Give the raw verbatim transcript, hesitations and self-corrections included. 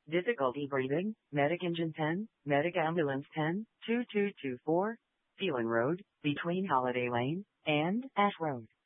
Difficulty breathing, Medic Engine ten, Medic Ambulance ten, two two two four, Phelan Road, between Holiday Lane and Ash Road.